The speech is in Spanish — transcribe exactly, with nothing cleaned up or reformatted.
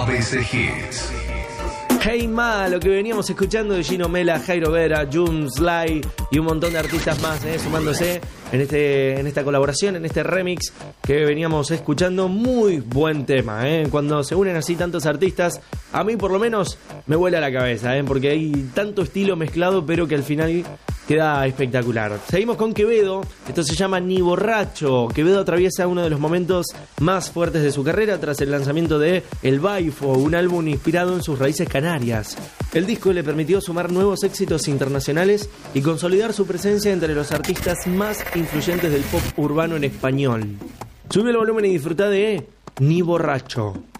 A B C Hits. Hey Ma, lo que veníamos escuchando de Gino Mela, Jairo Vera, Jun Sly y un montón de artistas más eh, sumándose en este en esta colaboración, en este remix que veníamos escuchando. Muy buen tema, eh. Cuando se unen así tantos artistas, a mí por lo menos me vuela la cabeza, eh, porque hay tanto estilo mezclado, pero que al final queda espectacular. Seguimos con Quevedo, esto se llama Ni Borracho. Quevedo atraviesa uno de los momentos más fuertes de su carrera tras el lanzamiento de El Baifo, un álbum inspirado en sus raíces canarias. El disco le permitió sumar nuevos éxitos internacionales y consolidar su presencia entre los artistas más influyentes del pop urbano en español. Sube el volumen y disfruta de Ni Borracho.